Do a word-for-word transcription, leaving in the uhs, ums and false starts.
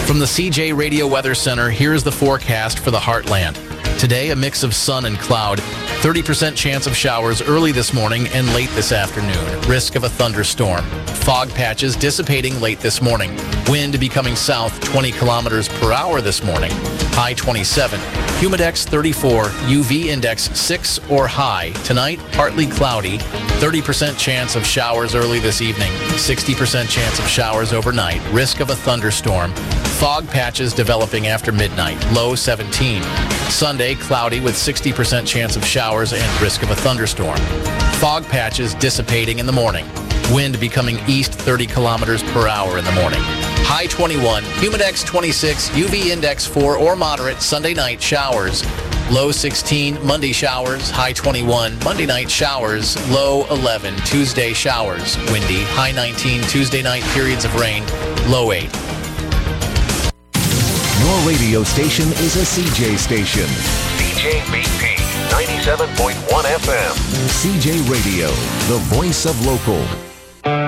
From the C J Radio Weather Center, here's the forecast for the Heartland. Today, a mix of sun and cloud. thirty percent chance of showers early this morning and late this afternoon. Risk of a thunderstorm. Fog patches dissipating late this morning. Wind becoming south twenty kilometers per hour this morning. High twenty-seven. Humidex thirty-four. U V index six or high. Tonight, partly cloudy. thirty percent chance of showers early this evening. sixty percent chance of showers overnight. Risk of a thunderstorm. Fog patches developing after midnight. Low seventeen. Sunday, cloudy with sixty percent chance of showers and risk of a thunderstorm. Fog patches dissipating in the morning. Wind becoming east thirty kilometers per hour in the morning. High twenty-one, Humidex twenty-six, U V index four or moderate. Sunday night showers. Low sixteen, Monday showers. High twenty-one, Monday night showers. Low eleven, Tuesday showers. Windy. High nineteen, Tuesday night periods of rain. Low eight. Your radio station is a C J station. C J B P ninety-seven point one F M. C J Radio, the voice of local.